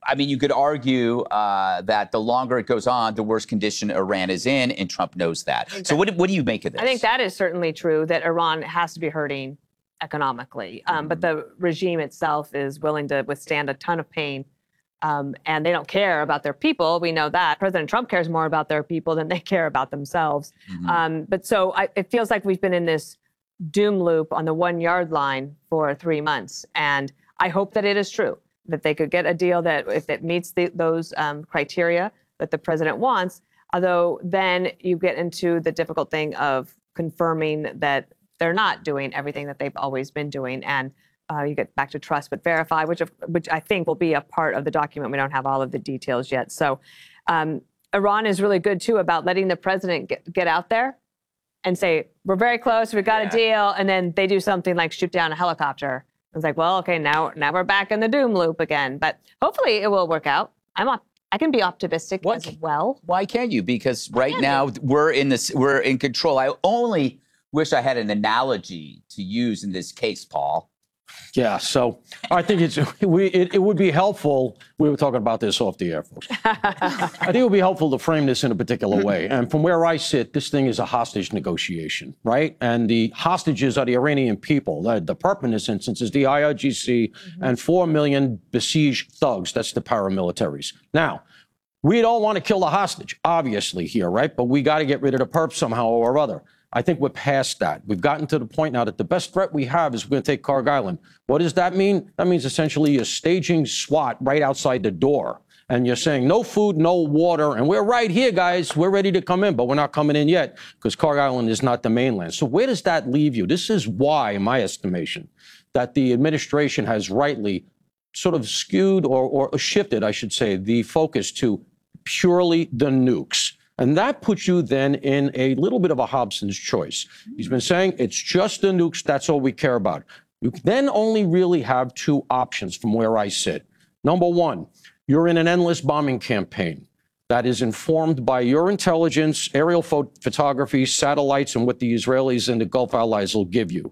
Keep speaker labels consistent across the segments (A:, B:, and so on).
A: I mean, you could argue that the longer it goes on, the worse condition Iran is in, and Trump knows that. Exactly. So what do you make of this?
B: I think that is certainly true, that Iran has to be hurting economically. But the regime itself is willing to withstand a ton of pain. And they don't care about their people. We know that. President Trump cares more about their people than they care about themselves. But so it feels like we've been in this doom loop on the 1 yard line for 3 months. And I hope that it is true, that they could get a deal that if it meets those criteria that the president wants, although then you get into the difficult thing of confirming that they're not doing everything that they've always been doing. And you get back to trust but verify, which I think will be a part of the document. We don't have all of the details yet. So Iran is really good, too, about letting the president get out there and say, we're very close, we've got a deal. And then they do something like shoot down a helicopter. It's like, well, OK, now we're back in the doom loop again. But hopefully it will work out. I can be optimistic as well.
A: Why can't you? Because right now we're in control. I only wish I had an analogy to use in this case, Paul.
C: Yeah, so I think it would be helpful. We were talking about this off the air, folks. I think it would be helpful to frame this in a particular way. And from where I sit, this thing is a hostage negotiation, right? And the hostages are the Iranian people. The PERP in this instance is the IRGC and 4 million besieged thugs. That's the paramilitaries. Now, we don't want to kill the hostage, obviously, here, right? But we got to get rid of the PERP somehow or other. I think we're past that. We've gotten to the point now that the best threat we have is we're going to take Kharg Island. What does that mean? That means essentially you're staging SWAT right outside the door. And you're saying no food, no water. And we're right here, guys. We're ready to come in, but we're not coming in yet because Kharg Island is not the mainland. So where does that leave you? This is why, in my estimation, that the administration has rightly sort of skewed or shifted, I should say, the focus to purely the nukes. And that puts you then in a little bit of a Hobson's choice. He's been saying it's just the nukes. That's all we care about. You then only really have two options from where I sit. Number one, you're in an endless bombing campaign that is informed by your intelligence, aerial photography, satellites, and what the Israelis and the Gulf allies will give you.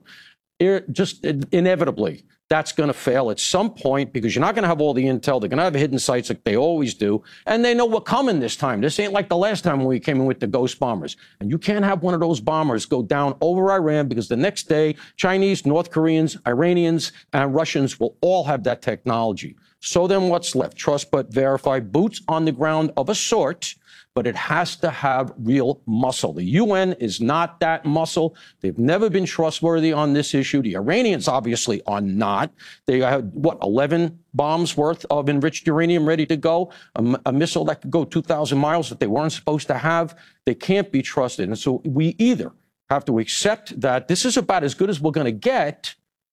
C: Just inevitably, that's going to fail at some point because you're not going to have all the intel. They're going to have hidden sites like they always do. And they know we're coming this time. This ain't like the last time when we came in with the ghost bombers. And you can't have one of those bombers go down over Iran because the next day, Chinese, North Koreans, Iranians, and Russians will all have that technology. So then what's left? Trust but verify, boots on the ground of a sort, but it has to have real muscle. The UN is not that muscle. They've never been trustworthy on this issue. The Iranians obviously are not. They had, 11 bombs worth of enriched uranium ready to go, a missile that could go 2,000 miles that they weren't supposed to have. They can't be trusted. And so we either have to accept that this is about as good as we're going to get,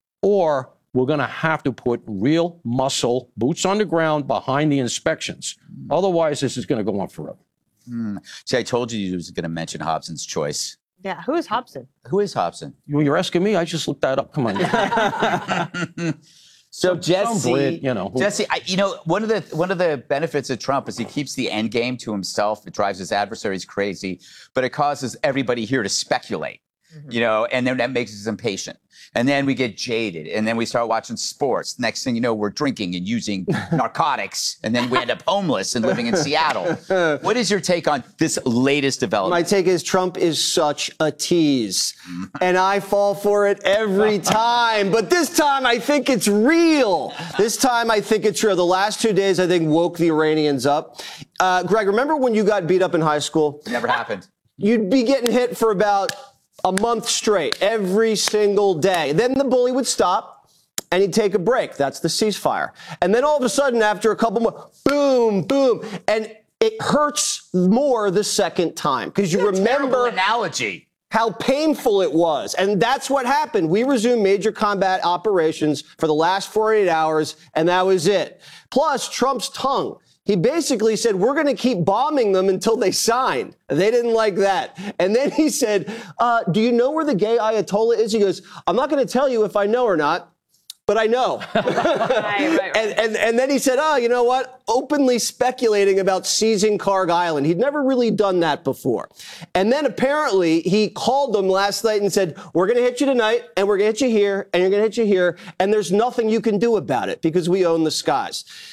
C: or we're going to have to put real muscle, boots on the ground behind the inspections. Otherwise, this is going to go on forever.
A: See, I told you you was going to mention Hobson's choice.
B: Yeah, who is Hobson?
A: Who is Hobson?
C: You're asking me? I just looked that up. Come on.
A: So Jesse,
C: Jesse,
A: one of the benefits of Trump is he keeps the end game to himself. It drives his adversaries crazy, but it causes everybody here to speculate. And then that makes us impatient. And then we get jaded. And then we start watching sports. Next thing you know, we're drinking and using narcotics. And then we end up homeless and living in Seattle. What is your take on this latest development?
D: My take is Trump is such a tease. And I fall for it every time. But this time, I think it's real. This time, I think it's real. The last 2 days, I think, woke the Iranians up. Greg, remember when you got beat up in high school?
A: Never happened.
D: You'd be getting hit for about a month straight, every single day. Then the bully would stop and he'd take a break. That's the ceasefire. And then all of a sudden, after a couple more, boom, boom. And it hurts more the second time because you remember
A: analogy.
D: How painful it was. And that's what happened. We resumed major combat operations for the last 48 hours, and that was it. Plus, Trump's tongue. He basically said, we're going to keep bombing them until they sign. They didn't like that. And then he said, do you know where the gay Ayatollah is? He goes, I'm not going to tell you if I know or not, but I know. Right. And then he said, you know what? Openly speculating about seizing Kharg Island. He'd never really done that before. And then apparently he called them last night and said, we're going to hit you tonight, and we're going to hit you here, and you're going to hit you here, and there's nothing you can do about it because we own the skies.